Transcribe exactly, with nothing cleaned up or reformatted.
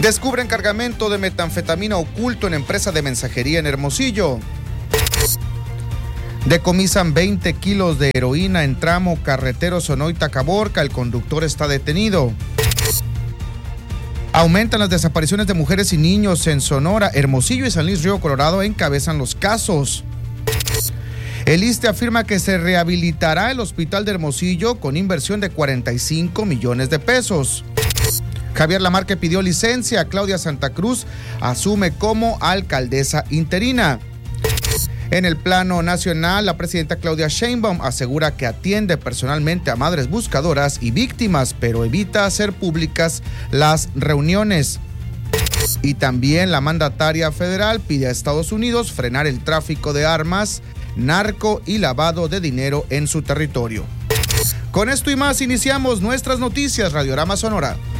Descubren cargamento de metanfetamina oculto en empresa de mensajería en Hermosillo. Decomisan veinte kilos de heroína en tramo carretero Sonoita-Caborca. El conductor está detenido. Aumentan las desapariciones de mujeres y niños en Sonora. Hermosillo y San Luis Río Colorado encabezan los casos. El ISSSTE afirma que se rehabilitará el hospital de Hermosillo con inversión de cuarenta y cinco millones de pesos. Javier Lamarque pidió licencia. Claudia Santa Cruz asume como alcaldesa interina. En el plano nacional, la presidenta Claudia Sheinbaum asegura que atiende personalmente a madres buscadoras y víctimas, pero evita hacer públicas las reuniones. Y también la mandataria federal pide a Estados Unidos frenar el tráfico de armas, narco y lavado de dinero en su territorio. Con esto y más iniciamos nuestras noticias, Radiorama Sonora.